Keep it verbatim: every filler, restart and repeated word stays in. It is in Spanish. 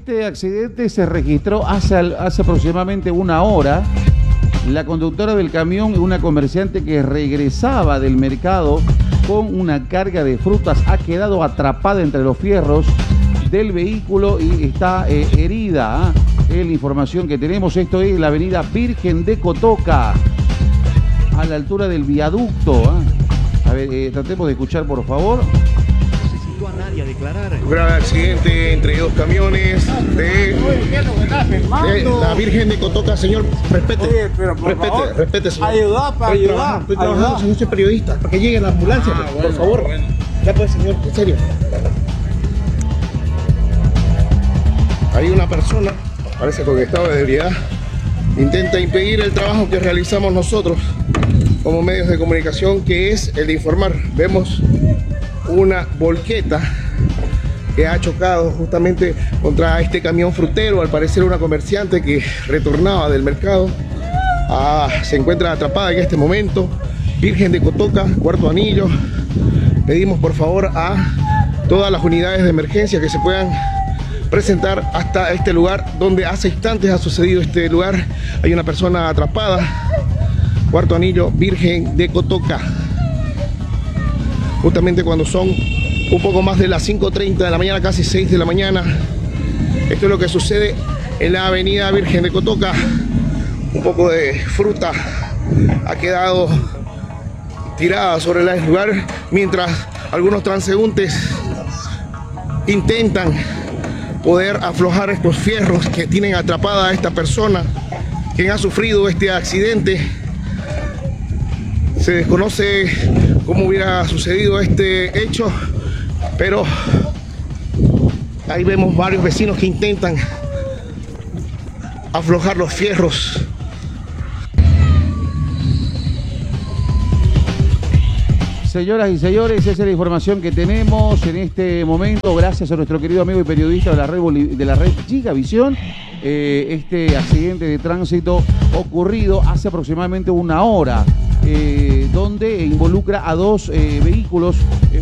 Este accidente se registró hace, hace aproximadamente una hora. La conductora del camión, una comerciante que regresaba del mercado con una carga de frutas, ha quedado atrapada entre los fierros del vehículo y está eh, herida. ¿eh? Es la información que tenemos. Esto es la avenida Virgen de Cotoca, a la altura del viaducto. ¿eh? A ver, eh, tratemos de escuchar, por favor. A nadie a declarar. Un grave accidente entre dos camiones de, de la Virgen de Cotoca, señor. Respete, Oye, pero por respete, favor, respete, señor. Ayuda para Estoy ayudar. trabajando, estoy trabajando, ayudar. señor, soy periodista, para que llegue la ambulancia, Ah, por bueno, favor. bueno. Ya pues, señor, en serio. Hay una persona, parece con estado de ebriedad, intenta impedir el trabajo que realizamos nosotros como medios de comunicación, que es el de informar. Vemos una volqueta que ha chocado justamente contra este camión frutero, al parecer una comerciante que retornaba del mercado. Ah, se encuentra atrapada en este momento. Virgen de Cotoca, Cuarto Anillo. Pedimos por favor a todas las unidades de emergencia que se puedan presentar hasta este lugar donde hace instantes ha sucedido este lugar. Hay una persona atrapada. Cuarto Anillo, Virgen de Cotoca. Justamente cuando son un poco más de las cinco treinta de la mañana, casi seis de la mañana. Esto es lo que sucede en la avenida Virgen de Cotoca. Un poco de fruta ha quedado tirada sobre el lugar, mientras algunos transeúntes intentan poder aflojar estos fierros que tienen atrapada a esta persona quien ha sufrido este accidente. Se desconoce cómo hubiera sucedido este hecho, pero ahí vemos varios vecinos que intentan aflojar los fierros. Señoras y señores, esa es la información que tenemos en este momento. Gracias a nuestro querido amigo y periodista de la red, de la red Gigavisión. Eh, este accidente de tránsito ocurrido hace aproximadamente una hora, eh, donde involucra a dos eh, vehículos. Eh,